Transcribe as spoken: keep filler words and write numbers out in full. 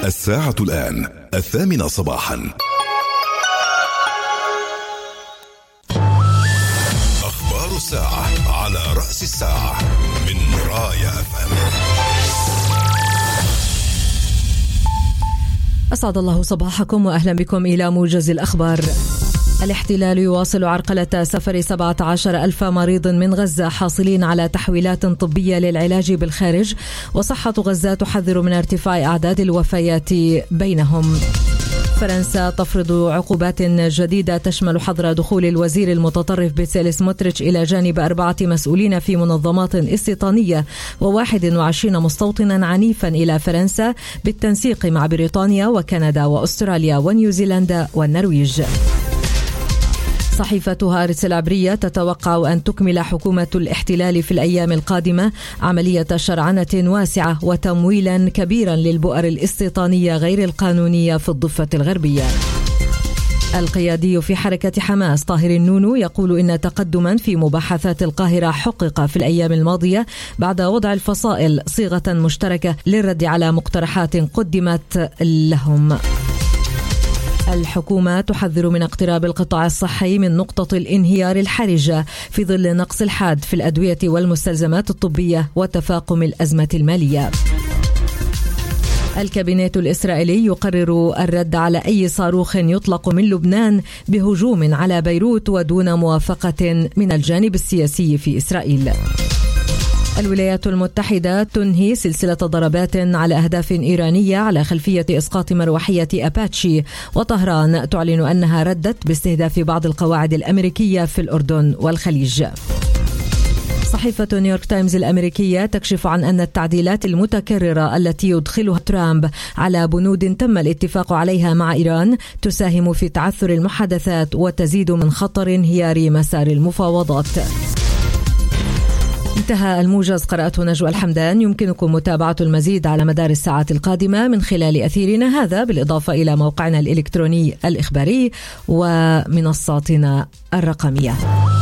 الساعة الآن الثامنة صباحا. أخبار الساعة على رأس الساعة من رايا أف أم. أسعد الله صباحكم وأهلا بكم إلى موجز الأخبار. الاحتلال يواصل عرقلة سفر سبعة عشر ألف مريض من غزة حاصلين على تحويلات طبية للعلاج بالخارج، وصحة غزة تحذر من ارتفاع أعداد الوفيات بينهم. فرنسا تفرض عقوبات جديدة تشمل حظر دخول الوزير المتطرف بتسيل سموتريتش إلى جانب أربعة مسؤولين في منظمات استيطانية وواحد وعشرين مستوطنا عنيفا إلى فرنسا بالتنسيق مع بريطانيا وكندا وأستراليا ونيوزيلندا والنرويج. صحيفة هارتس العبرية تتوقع أن تكمل حكومة الاحتلال في الأيام القادمة عملية شرعنة واسعة وتمويلا كبيرا للبؤر الاستيطانية غير القانونية في الضفة الغربية. القيادي في حركة حماس طاهر النونو يقول إن تقدما في مباحثات القاهرة حقق في الأيام الماضية بعد وضع الفصائل صيغة مشتركة للرد على مقترحات قدمت لهم. الحكومة تحذر من اقتراب القطاع الصحي من نقطة الانهيار الحرجة في ظل نقص الحاد في الأدوية والمستلزمات الطبية وتفاقم الأزمة المالية. الكابينت الإسرائيلي يقرر الرد على أي صاروخ يطلق من لبنان بهجوم على بيروت ودون موافقة من الجانب السياسي في إسرائيل. الولايات المتحدة تنهي سلسلة ضربات على أهداف إيرانية على خلفية إسقاط مروحية أباتشي، وطهران تعلن أنها ردت باستهداف بعض القواعد الأمريكية في الأردن والخليج. صحيفة نيويورك تايمز الأمريكية تكشف عن أن التعديلات المتكررة التي يدخلها ترامب على بنود تم الاتفاق عليها مع إيران تساهم في تعثر المحادثات وتزيد من خطر انهيار مسار المفاوضات. انتهى الموجز، قرأته نجوى الحمدان. يمكنكم متابعة المزيد على مدار الساعات القادمة من خلال أثيرنا هذا، بالإضافة إلى موقعنا الإلكتروني الإخباري ومنصاتنا الرقمية.